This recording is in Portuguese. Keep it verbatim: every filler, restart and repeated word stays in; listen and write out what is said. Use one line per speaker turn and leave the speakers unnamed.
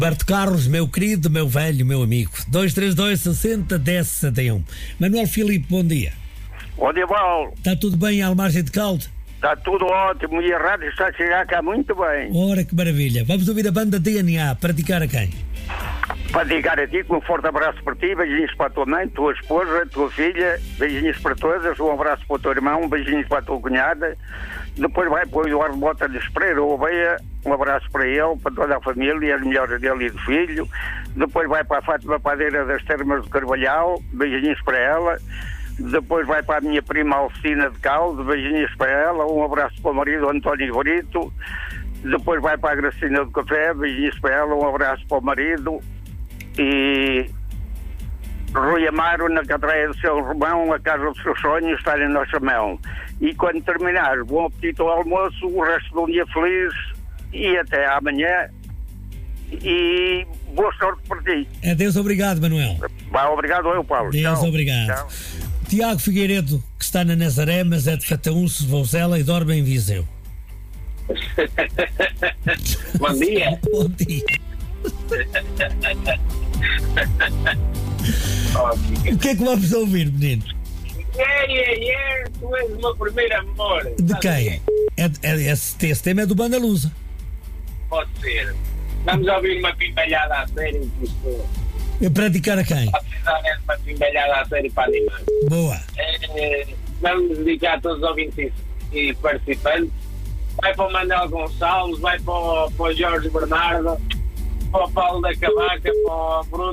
Roberto Carlos, meu querido, meu velho, meu amigo. dois três dois, sessenta, dez, sessenta e um. Manuel Filipe, bom dia.
Bom dia, Paulo.
Está tudo bem em Almargem de Caldo?
Está tudo ótimo e a rádio está a chegar cá muito bem.
Ora, que maravilha. Vamos ouvir a banda D N A. Praticar a quem?
Para dedicar a ti, com um forte abraço para ti, beijinhos para a tua mãe, tua esposa, tua filha, beijinhos para todas, um abraço para o teu irmão, beijinhos para a tua cunhada. Depois vai para o Eduardo Mota de Espreira, o Oveia, um abraço para ele, para toda a família, as melhores dele e do filho. Depois vai para a Fátima Padeira das Termas do Carvalhal, beijinhos para ela. Depois vai para a minha prima Alcina de Caldo, beijinhos para ela, um abraço para o marido António Brito. Depois vai para a Gracina do Café, beijinhos para ela, um abraço para o marido. E Rui Amaro, na Catraia do seu Romão, a casa dos seus sonhos, está-lhe no nossa mão. E quando terminar, bom apetite ao almoço, o resto de um dia feliz e até amanhã. E boa sorte para ti.
Adeus, obrigado, Manuel.
Vá, obrigado eu, Paulo.
Adeus,
Tchau.
obrigado.
Tchau.
Tiago Figueiredo, que está na Nazaré, mas é de Fataúnce, Vouzela e dorme em Viseu.
Bom dia.
Bom dia. O que é que vamos ouvir, menino?
Yeah, yeah, yeah, tu és o meu primeiro amor.
De quem? É, é, esse, esse tema é do Banda Lusa.
Pode ser. Vamos ouvir uma pimpalhada à série que isto.
É praticar a quem?
Pode ser uma pimpalhada à série para animar.
Boa.
É, vamos dedicar a todos os ouvintes e participantes. Vai para o Manuel Gonçalves, vai para o, para o Jorge Bernardo, para o Paulo da Cavaca, para o Bruno